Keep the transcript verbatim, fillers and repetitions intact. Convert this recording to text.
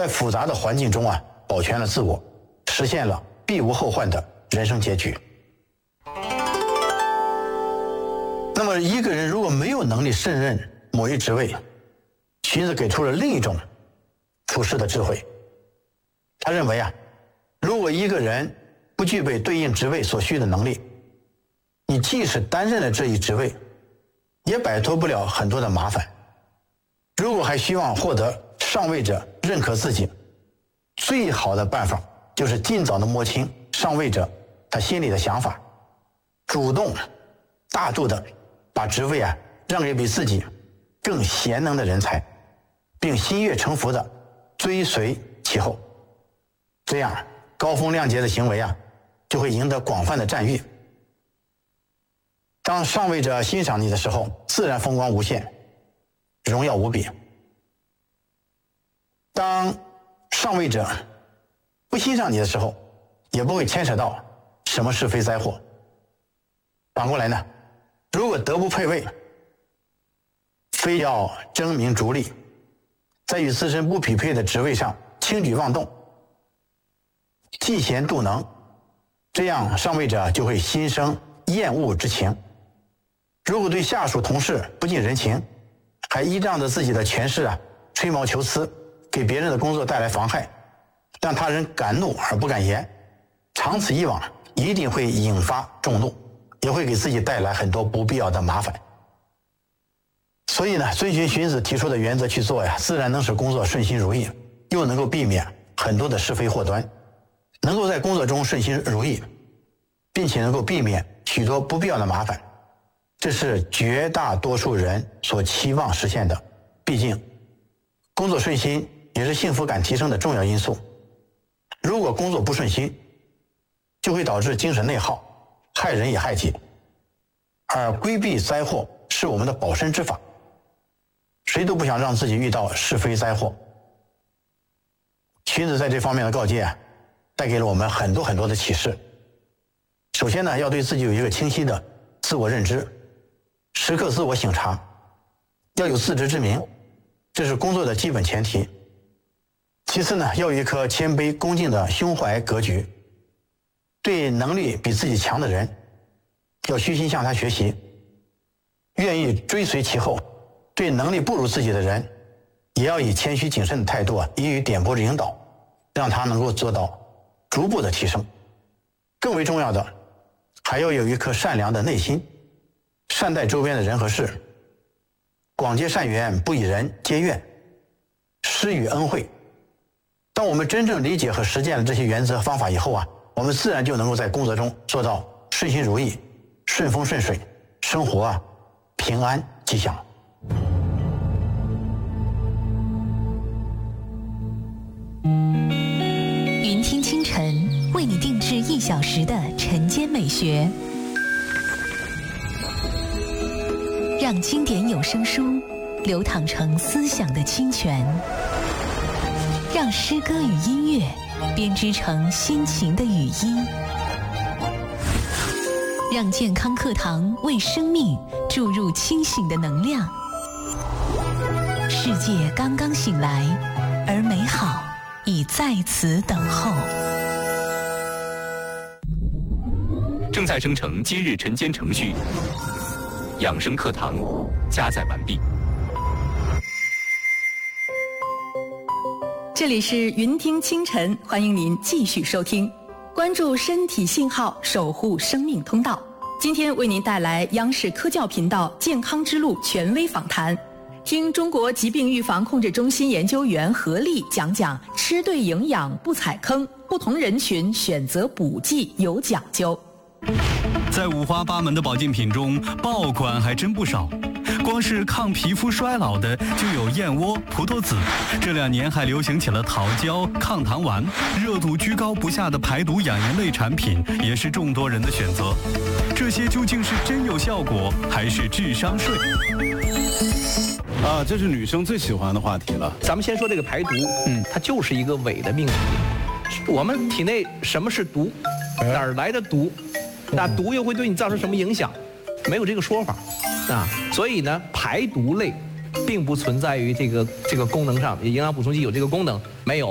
在复杂的环境中啊，保全了自我，实现了避无后患的人生结局。那么一个人如果没有能力胜任某一职位，荀子给出了另一种处世的智慧。他认为啊，如果一个人不具备对应职位所需的能力，你即使担任了这一职位，也摆脱不了很多的麻烦。如果还希望获得上位者认可自己，最好的办法就是尽早的摸清上位者他心里的想法，主动大度的把职位啊让给比自己更贤能的人才，并心悦诚服的追随其后。这样高风亮节的行为啊就会赢得广泛的赞誉。当上位者欣赏你的时候，自然风光无限，荣耀无比。当上位者不欣赏你的时候，也不会牵扯到什么是非灾祸。反过来呢，如果德不配位，非要争名逐利，在与自身不匹配的职位上轻举妄动，嫉贤妒能，这样上位者就会心生厌恶之情。如果对下属同事不近人情，还依仗着自己的权势啊吹毛求疵，给别人的工作带来妨害，让他人敢怒而不敢言，长此以往一定会引发众怒，也会给自己带来很多不必要的麻烦。所以呢，遵循荀子提出的原则去做呀，自然能使工作顺心如意，又能够避免很多的是非祸端，能够在工作中顺心如意，并且能够避免许多不必要的麻烦，这是绝大多数人所期望实现的。毕竟工作顺心也是幸福感提升的重要因素。如果工作不顺心，就会导致精神内耗，害人也害己。而规避灾祸是我们的保身之法，谁都不想让自己遇到是非灾祸。荀子在这方面的告诫啊，带给了我们很多很多的启示。首先呢，要对自己有一个清晰的自我认知，时刻自我省察，要有自知之明，这是工作的基本前提。其次呢，要有一颗谦卑恭敬的胸怀格局，对能力比自己强的人要虚心向他学习，愿意追随其后；对能力不如自己的人也要以谦虚谨慎的态度啊，予以点拨引导，让他能够做到逐步的提升。更为重要的，还要有一颗善良的内心，善待周边的人和事，广结善缘，不以人结怨，施与恩惠。当我们真正理解和实践了这些原则和方法以后啊，我们自然就能够在工作中做到顺心如意，顺风顺水，生活啊平安吉祥。 云听清晨为你定制一小时的晨间美学，让经典有声书流淌成思想的清泉，让诗歌与音乐编织成心情的语音，让健康课堂为生命注入清醒的能量。世界刚刚醒来，而美好已在此等候。 正在生成今日晨间程序，养生课堂加载完毕。 这里是云听清晨，欢迎您继续收听，关注身体信号，守护生命通道。今天为您带来央视科教频道健康之路权威访谈，听中国疾病预防控制中心研究员何丽讲讲吃对营养不踩坑，不同人群选择补剂有讲究。 在五花八门的保健品中，爆款还真不少。光是抗皮肤衰老的就有燕窝、葡萄籽，这两年还流行起了桃胶、抗糖丸，热度居高不下的排毒养颜类产品也是众多人的选择。这些究竟是真有效果，还是智商税？ 啊，这是女生最喜欢的话题了。 咱们先说这个排毒，嗯，它就是一个伪的命题。我们体内什么是毒？哪儿来的毒？那毒又会对你造成什么影响？没有这个说法啊。所以呢，排毒类并不存在于这个这个功能上，营养补充剂有这个功能没有。